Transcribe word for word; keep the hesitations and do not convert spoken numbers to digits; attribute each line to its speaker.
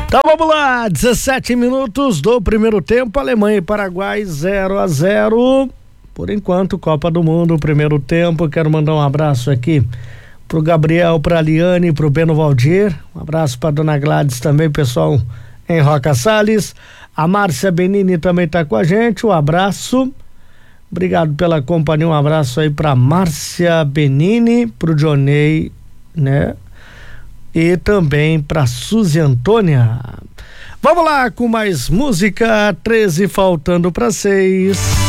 Speaker 1: Então vamos lá, dezessete minutos do primeiro tempo, Alemanha e Paraguai zero a zero. Por enquanto, Copa do Mundo, primeiro tempo. Quero mandar um abraço aqui pro Gabriel, pra Liane, pro Beno Valdir. Um abraço pra dona Gladys também, pessoal em Roca Salles. A Márcia Benini também tá com a gente. Um abraço. Obrigado pela companhia. Um abraço aí pra Márcia Benini, pro Dionei, né? E também para Suzy Antônia. Vamos lá com mais música, treze faltando para seis.